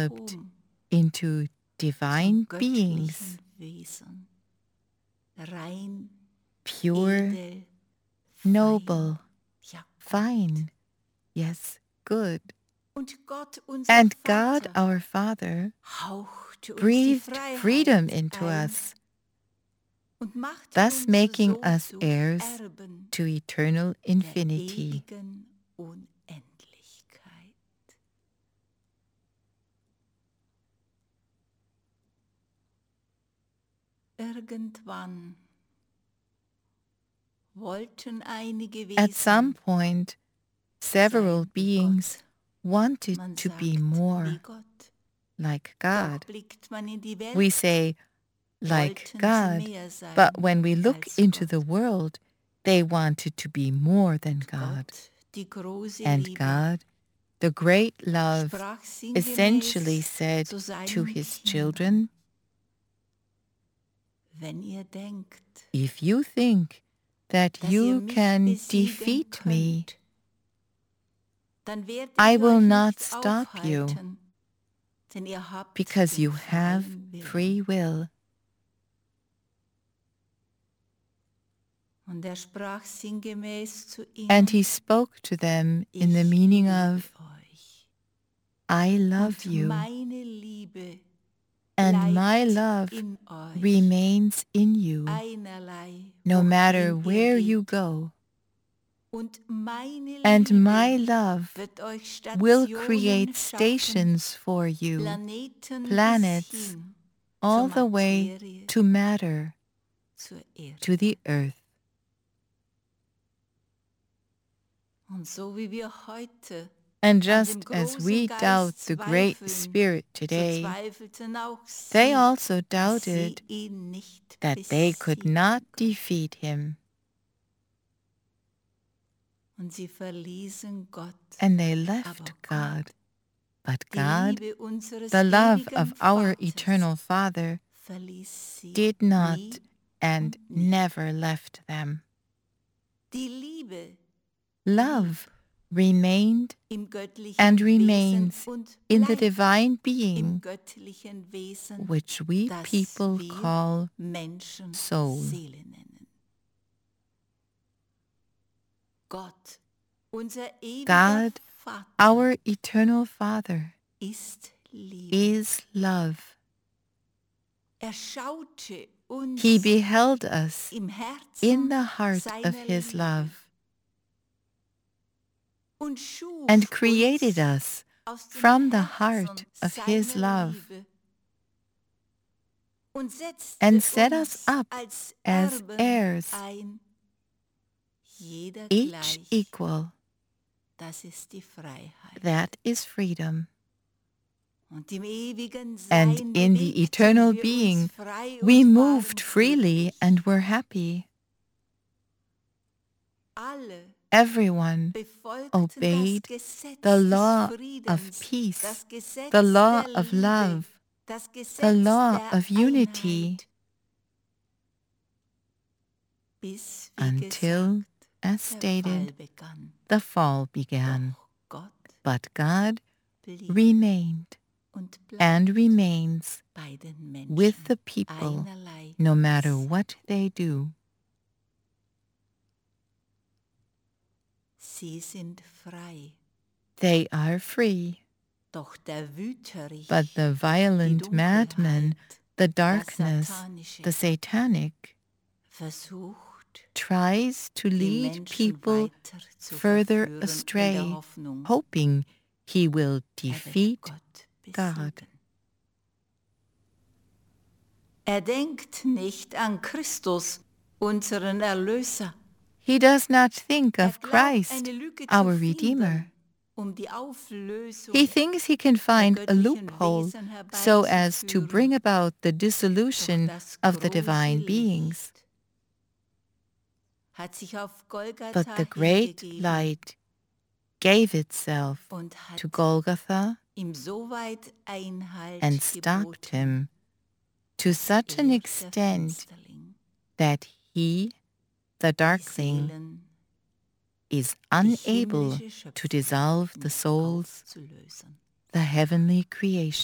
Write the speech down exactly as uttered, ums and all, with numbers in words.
developed into divine beings, pure, noble, fine, yes, good. And God, our Father, breathed freedom into us, thus making us heirs to eternal infinity. At some point, several beings wanted to be more like God. We say, like God, but when we look into the world, they wanted to be more than God. And God, the great love, essentially said to his children, if you think that you can defeat me, I will not stop you, because you have free will. And he spoke to them in the meaning of, I love you, and my love remains in you, no matter where you go. And my love will create stations for you, planets, all the way to matter, to the earth. And just as we doubt the Great Spirit today, they also doubted that they could not defeat him. And they left God. But God, the love of our eternal Father, did not and never left them. Love remained and remains in the divine being, which we people call soul. God, our eternal Father, is love. He beheld us in the heart of his love and created us from the heart of his love and set us up as heirs, each equal. That is freedom. And in the eternal being, we moved freely and were happy. Everyone obeyed the law of peace, the law of love, the law of unity, until, as stated, the fall began. But God remained and remains with the people no matter what they do. They are free, but the violent madman, the darkness, the satanic, tries to lead people further astray, hoping he will defeat God. Er denkt nicht an Christus, unseren Erlöser. He does not think of Christ, our Redeemer. He thinks he can find a loophole so as to bring about the dissolution of the divine beings. But the great light gave itself to Golgotha and stopped him to such an extent that he, the darkling, is unable to dissolve the souls, the heavenly creation.